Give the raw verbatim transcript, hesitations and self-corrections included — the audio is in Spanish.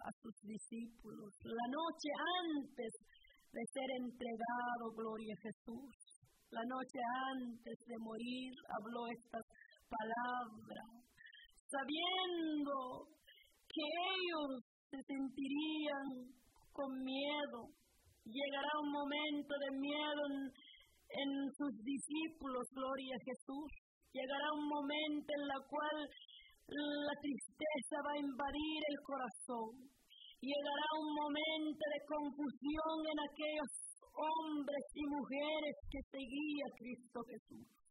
a sus discípulos. La noche antes de ser entregado, gloria a Jesús. La noche antes de morir habló estas palabras, sabiendo que ellos se sentirían con miedo. Llegará un momento de miedo en, en sus discípulos, gloria a Jesús. Llegará un momento en el cual la tristeza va a invadir el corazón. Llegará un momento de confusión en aquellos hombres y mujeres que seguían a Cristo Jesús.